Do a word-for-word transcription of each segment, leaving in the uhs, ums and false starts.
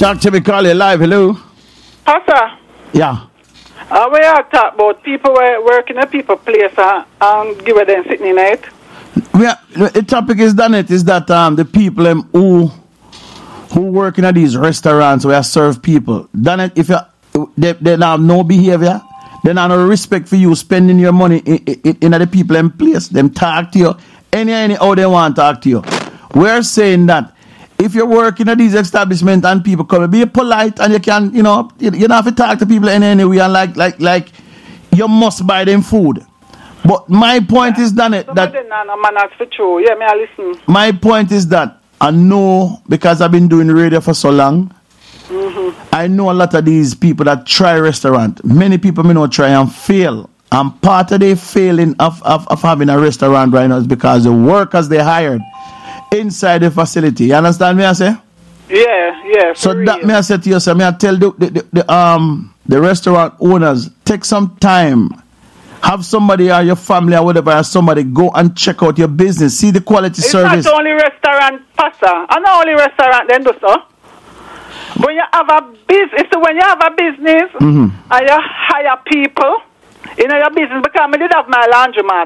Talk to me, call you live. Hello. Pastor. Yeah. Uh, we are talk about people who work in a people place uh, and give them sitting in it. We are, the topic is done. It is that um the people um, who who work in these restaurants where serve people. Done it. If you they they have no behavior, they have no respect for you spending your money in, in, in the people in place. Them talk to you any any how they want to talk to you. We're saying that if you work in these establishments and people come, be polite and you can, you know, you, you don't have to talk to people in any way and like like like you must buy them food. But my point yeah. is done it that yeah, may I listen. My point is that I know, because I've been doing radio for so long, mm-hmm. I know a lot of these people that try restaurant. Many people may not try and fail. And part of their failing of, of, of having a restaurant right now is because the workers they hired inside the facility. You understand me I say? Yeah, yeah. So real. that me I say to you, so me I tell the, the, the, the um the restaurant owners, take some time. Have somebody or your family or whatever, or somebody go and check out your business. See the quality it's service. It's not only restaurant, Pastor. And not only restaurant, then do so. When you have a business, when you have a business mm-hmm. and you hire people in your business, because I did have my laundromat.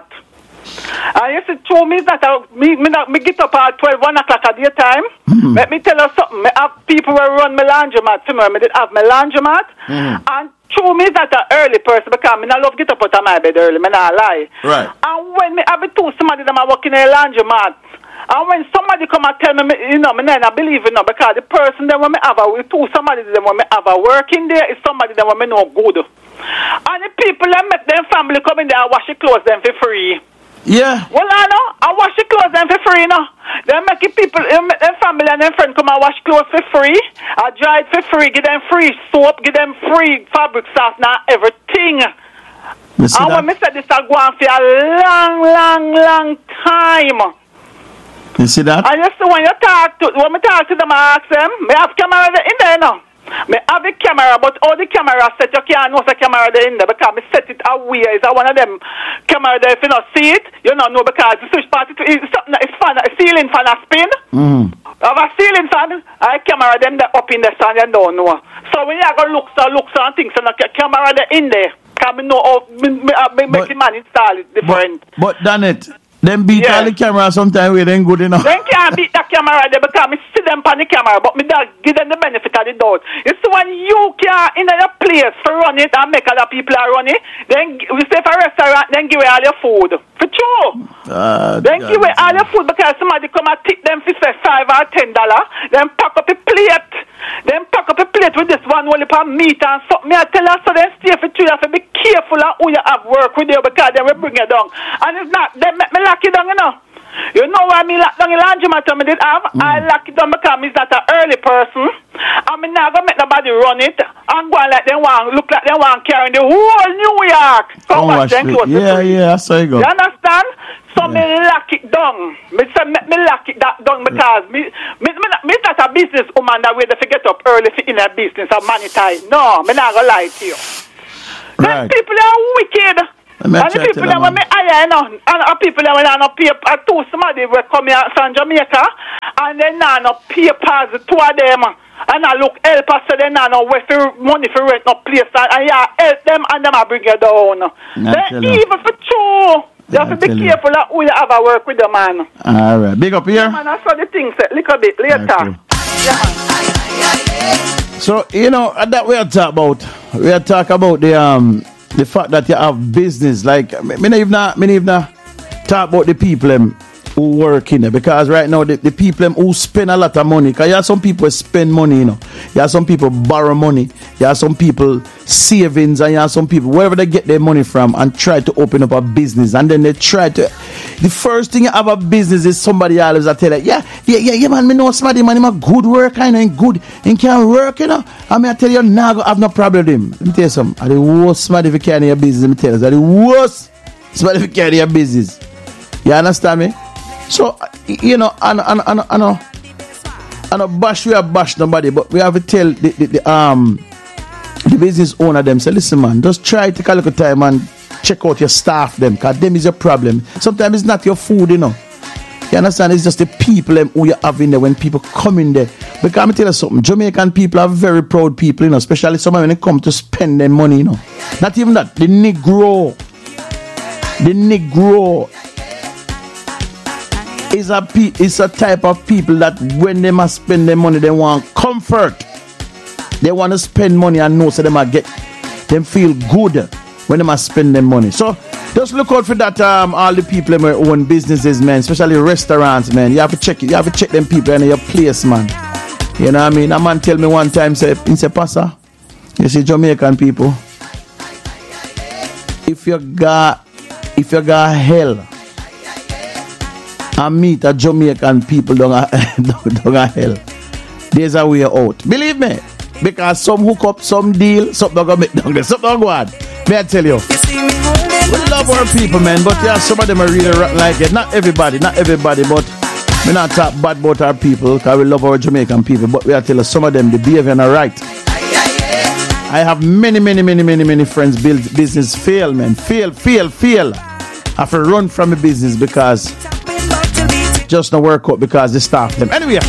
And you see, two me that I, me, me, me get up at twelve, one o'clock at the time. Mm-hmm. Let me tell you something. I have people who run my laundromat to me. I did have my laundromat. Mm-hmm. And true me that an early person because I love get up out of my bed early, I not lie. Right. And when me have two somebody that are working in a laundromat, and when somebody come and tell me, you know, me I believe it, you know, because the person that when me have a with two somebody that when me have a working there is somebody that when me know good. And the people that make them family come in there and wash the clothes them for free. Yeah. Well, I know. I wash the clothes them for free, no. They make the people, their family and their friends come and wash clothes for free. I dry it for free. Give them free soap. Give them free fabric softener, everything. And that? When me said this, I go on for a long, long, long time. You see that? And you see when you talk to, when me talk to them, I ask them, me have camera in there now. Me have the camera, but all the camera set, you can't know the camera there in there because me set it away. It's one of them camera there. If you not see it, you don't know because the switch part is something. It's fan, a ceiling fan a spin. Mm. Have a ceiling fan, a camera them there up in the sun. You don't know. So when you go look, so look, so and things, so the camera there in there. Can me know how me, me, me make the man install it different. But, but done it. Them beat yeah. all the camera sometimes we ain't good enough. They can't beat the camera there because me see them on the camera, but me don't give them the benefit of the doubt. It's when you can in your place for run it and make other people run it, then we say for a restaurant, then give away all your food. For true. Uh, then God give away all your food because somebody come and tip them for say five or ten dollars, then pack up a plate, then pack up a plate with this one only for meat and something. Me I tell you so then stay for two, you have to be careful of who you have work with you because they will bring you down. And it's not, they make me lock you down, you know. You know why me lock down the laundromat I did have? Mm. I lock it down because I'm not an early person. I mean, now go make nobody run it and go and let them want, look like they want carrying the whole New York. Come oh, back then close yeah, yeah, I saw you go. You understand? So yeah. me lock it down. Me say me, me lock it that down because yeah. me, me, me, me not a business woman that way to get up early for in a business of money time. No, me not gonna lie to you. Right. Them people are wicked. And the people that when me hire, you know, and the people that when I no pay, I two somebody will come here from Jamaica, and then I no pay pass the two of them, and I look help us, so then I no wait for money for rent no place, and, and yeah, help them, and them I bring you down. Then even for true, you have to be careful of who you have to work with the man. All right, big up here. Yeah, man, I saw the things a little bit later. Yeah. So you know that we are talk about, we are talk about the um. the fact that you have business, like, me not even, me not even talk about the people um, who work in there, because right now, the, the people um, who spend a lot of money, because you have some people spend money, you know, you have some people borrow money, you have some people savings, and you have some people, wherever they get their money from, and try to open up a business, and then they try to, the first thing you have a business is somebody always that tell you, yeah, yeah, yeah, yeah, man, me know somebody, man, him a good worker, you know, and good, he can work, you know, I mean, I tell you, now nah, I have no problem with him. Let me tell you something, I'm the worst somebody if you carry your business, let me tell you, I'm the worst somebody if you carry your business. You understand me? So, you know, I know, I know, I know, I know, I know bash, we have bash nobody, but we have to tell the, the, the um the business owner them, say, listen, man, just try to take a little time and check out your staff them, because them is your problem. Sometimes it's not your food, you know. You understand? It's just the people them who you have in there when people come in there. Because I'm tell you something, Jamaican people are very proud people, you know, especially some when they come to spend their money, you know. Not even that, the Negro, the Negro is a pe- is a type of people that when they must spend their money, they want comfort. They want to spend money and know so they might get them feel good when they must spend their money. So just look out for that. Um, all the people who own businesses, man, especially restaurants, man. You have to check it. You have to check them people in your place, man. You know what I mean? A man tell me one time, say, he say, Pastor, you see Jamaican people, if you got, if you got hell, and meet a Jamaican people down a, down a hell, there's a way out. Believe me, because some hook up, some deal, something gonna make down there, something gonna go on. May I tell you? We love our people, man, but yeah, some of them are really rotten like it. Not everybody, not everybody, but we not talk bad about our people, because we love our Jamaican people, but we are telling some of them the behavior not right. I have many, many, many, many, many friends build business fail, man. Fail, fail, fail. I have to run from the business because just not work out because they staff them. Anyway.